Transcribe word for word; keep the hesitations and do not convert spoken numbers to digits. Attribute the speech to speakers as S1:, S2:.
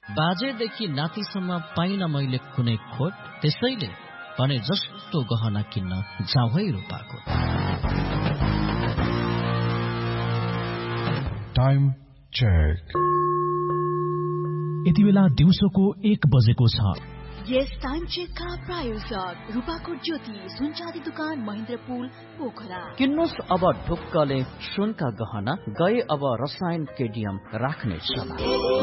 S1: बाजेदेखि नातिसम्म पाइन मैले कुनै खोट, त्यसैले भने जस्तो गहना किन्न जाउँ है रूपाको।
S2: Time check.
S3: यति बेला दिउँसोको एक बजेको छ।
S4: यस टाइम चेकका प्रायोजक रूपाको ज्योति सुनचाँदी दुकान महेन्द्रपुल पोखरा।
S1: किन्नुस् अब ढुक्कले सुनका गहना, गए अब रसायन केडियम राख्ने सल्लाह।